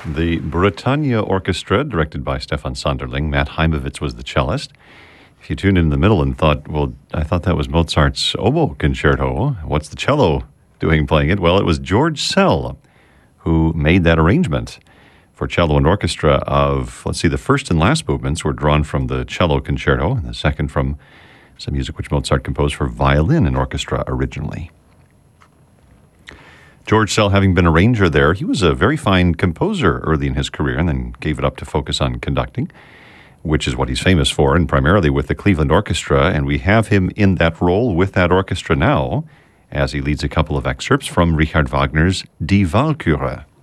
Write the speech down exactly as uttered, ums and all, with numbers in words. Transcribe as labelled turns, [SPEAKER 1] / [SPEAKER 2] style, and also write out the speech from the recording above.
[SPEAKER 1] The Britannia Orchestra, directed by Stefan Sonderling. Matt Heimovitz was the cellist. If you tuned in the middle and thought, well, I thought that was Mozart's oboe concerto. What's the cello doing playing it? Well, it was George Szell who made that arrangement for cello and orchestra of, let's see, the first and last movements were drawn from the cello concerto, and the second from some music which Mozart composed for violin and orchestra originally. George Szell, having been arranger there, he was a very fine composer early in his career and then gave it up to focus on conducting, which is what he's famous for, and primarily with the Cleveland Orchestra. And we have him in that role with that orchestra now as he leads a couple of excerpts from Richard Wagner's Die Walküre.